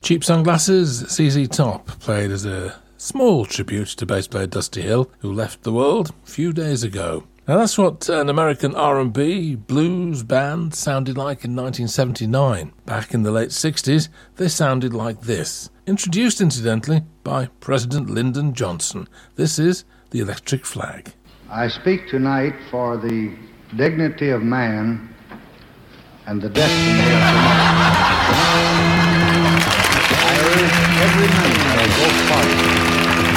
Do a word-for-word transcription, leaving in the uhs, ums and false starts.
Cheap Sunglasses, Z Z Top, played as a small tribute to bass player Dusty Hill, who left the world a few days ago. Now that's what an American R and B blues band sounded like in nineteen seventy-nine. Back in the late sixties, they sounded like this. Introduced, incidentally, by President Lyndon Johnson. This is the Electric Flag. I speak tonight for the dignity of man and the destiny of democracy. I urge every member of both parties